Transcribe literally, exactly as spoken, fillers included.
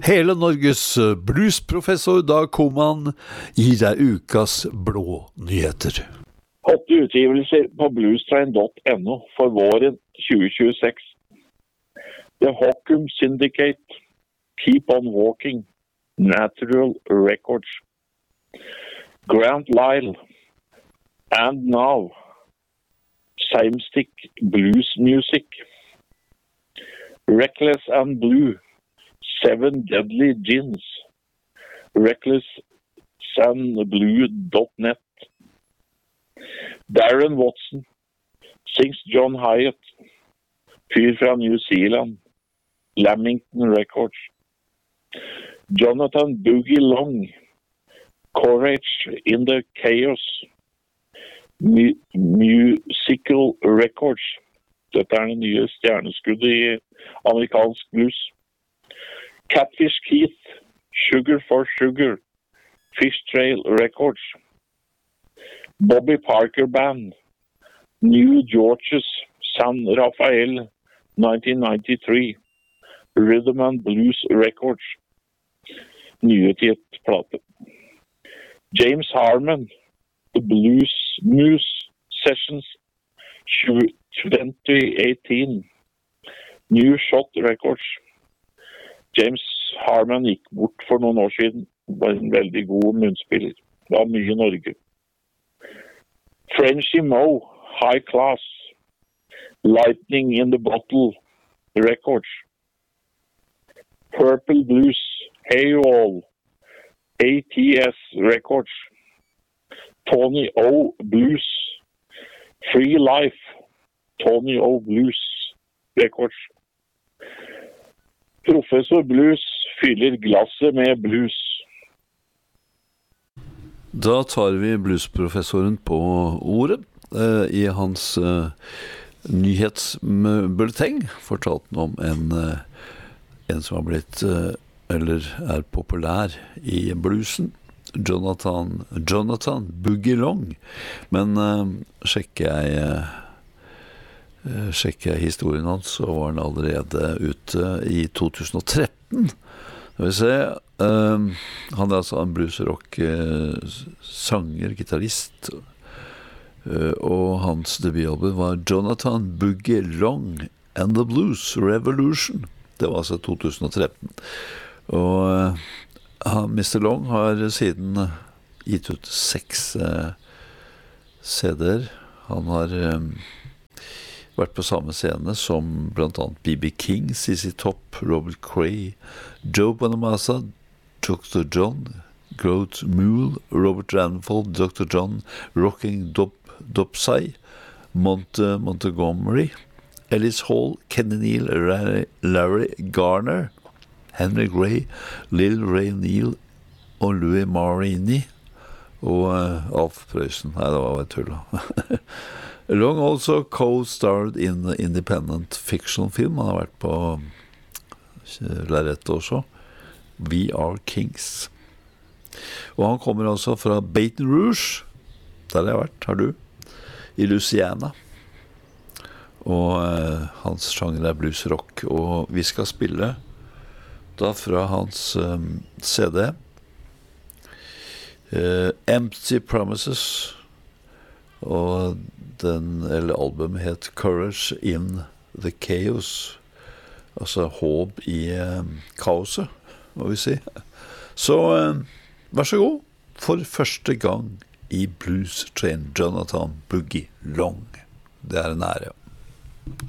Hele Norges bluesprofessor Dag Koman gir deg ukas blå nyheter. Åtte utgivelser på bluestrain dot no for våren tjue tjueseks. The Hockum Syndicate, Keep on Walking, Natural Records. Grant Lyle, And Now, Same Stick Blues Music. Reckless and Blue, Seven Deadly Gins, Reckless and Blue dot net. Darren Watson, Sings John Hyatt, fyr fra New Zealand, Lamington Records. Jonathan Boogie Long, Courage in the Chaos, Mu- Musical Records. Dette er det nye stjerneskuddet i amerikansk blues. Catfish Keith, Sugar for Sugar, Fish Trail Records. Bobby Parker Band, New Georges, San Rafael, nineteen ninety-three, Rhythm and Blues Records, nyutgitt plate. James Harmon, The Blues Moose Sessions, twenty eighteen, New Shot Records. James Harmon gikk bort for noen år siden, var en veldig god munnspiller. Det var mye i Norge. Frenchy Mo, High Class, Lightning in the Bottle Records. Purple Blues, Hey You All, A T S Records. Tony O Blues, Free Life, Tony O Blues Records. Professor Blues fyller glasset med blues. Da tar vi bluesprofessoren på ordet. Eh, I hans eh, nyhetsbulleteng fortalte han om en, eh, en som har blitt, eh, eller er populær i bluesen. Jonathan, Jonathan Boogie Long. Men eh, sjekker jeg eh, sjekker jeg historien hans, så var han allerede ute i to tusen og tretten. Skal vi se, um, han er altså en blues-rock uh, sanger, gitarrist, uh, og hans debutalbum var Jonathan Boogie Long and the Blues Revolution. Det var altså to tusen og tretten. Og uh, mister Long har siden uh, gitt ut seks uh, C D-er. Han har um, vært på samme scene som blant annet B B King, C C Top, Robert Cray, Joe Bonamassa, doktor John, Groat Mule, Robert Ranfold, doktor John, Rocking Dop, Dopsai, Monte, Montgomery, Ellis Hall, Kenny Neal, Larry, Larry Garner, Henry Gray, Lil Ray Neal og Louis Marini og uh, Alf Prøysen. Nei, det var et tull da. Long also co-starred in the independent fiction film. Han har vært på lerret også. We Are Kings. Og han kommer altså fra Baton Rouge. Der har jeg vært, har du? I Louisiana. Og eh, hans sjanger er blues rock. Og vi skal spille da fra hans um, C D. Uh, Empty Promises. Og den, eller albumet het Courage in the Chaos, altså håp i eh, kaoset, må vi si. Så eh, vær så god, for første gang i Blues Train, Jonathan Boogie Long. Det er en ære.